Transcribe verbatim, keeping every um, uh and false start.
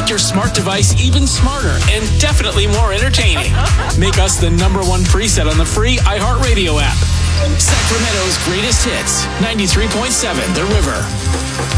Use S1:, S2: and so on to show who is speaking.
S1: make your smart device even smarter and definitely more entertaining. Make us the number one preset on the free iHeartRadio app. Sacramento's greatest hits, ninety-three point seven The River.